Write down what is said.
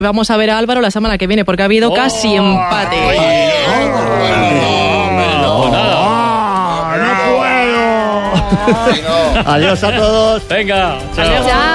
vamos a ver a Álvaro la semana que viene, porque ha habido casi empate. No puedo. Adiós a todos. Venga, chao. Adiós.